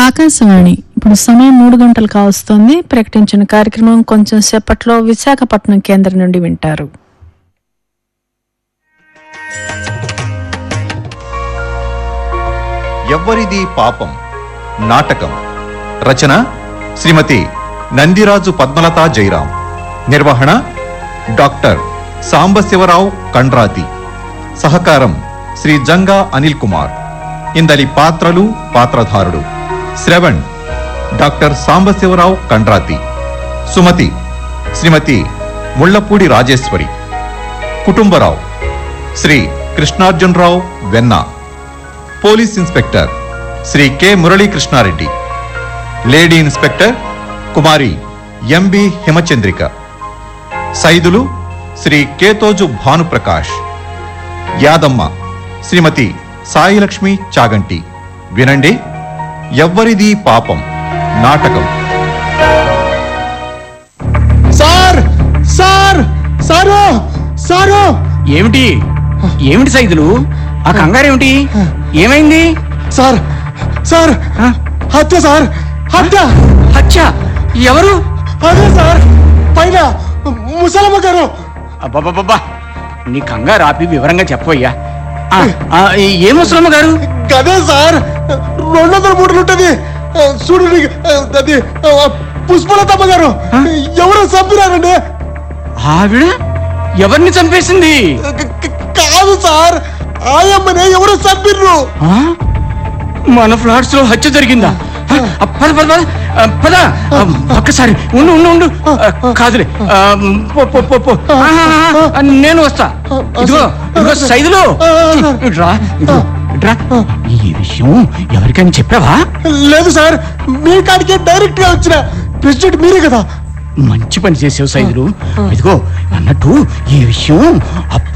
ఆకాశవాణి ఇప్పుడు సమయం 3 గంటలు కావస్తోంది. ప్రకటించిన కార్యక్రమం కొంచెం సేపట్లో విశాఖపట్నం కేంద్రం నుండి వింటారు. ఎవ్వరిది పాపం నాటకం. రచన శ్రీమతి నందిరాజు పద్మలతా జైరాం. నిర్వహణ డాక్టర్ సాంబశివరావు కండ్రాతి. సహకారం శ్రీ జంగా అనిల్ కుమార్. ఇందలి పాత్రలు పాత్రధారుడు: శ్రవణ్ డాక్టర్ సాంబశివరావు కండ్రాతి, సుమతి శ్రీమతి ముళ్లపూడి రాజేశ్వరి, కుటుంబరావు శ్రీ కృష్ణార్జునరావు వెన్న, police inspector Shri K Murali Krishna Reddy, lady inspector కుమారి ఎంబి హిమచంద్రిక, సైదులు శ్రీ కేతోజు భానుప్రకాష్, యాదమ్మ శ్రీమతి సాయిలక్ష్మి చాగంటి. వినండి ఎవ్వరిది పాపం నాటకం. Sir sir sir sir. ఏమిటి ఏమిటి సైదులు, ఆ కంగారేమిటి? ఏమైంది? సార్ సార్ హత్య సార్, హత్య. హత్య? ఎవరు? అదే సార్, పైన ముసలమ్మ గారు. అబ్బబ్బబ్బా, నీ కంగారు ఆపి వివరంగా చెప్పయ్యా. ఏ ముసలమ్మ గారు? గదే సార్, 200 మూటలు ఉంటది చూడు. అది పుష్పలతమ్మ గారు. ఎవరో చంపినారండి. ఆవిడ ఎవరిని చంపేసింది? కాదు సార్, ఆయమ్మనే ఎవరో చంపిర్రు. మన ఫ్లాట్స్ లో హత్య జరిగిందా? పద పద పద పద. ఒక్కసారి ఉండు ఉండు ఉండు. కాదులే, నేను వస్తా. ఇదిగో ఇదిగో సైదులు, రా రా. ఈ విషయం ఎవరికైనా చెప్పావా? లేదు సార్, మీ కాడికే డైరెక్ట్ గా వచ్చిన. ప్రెసిడెంట్ మీరే కదా. మంచి పని చేసావు సైదులు. ఇదిగో అన్నట్టు ఈ విషయం అప్పుడు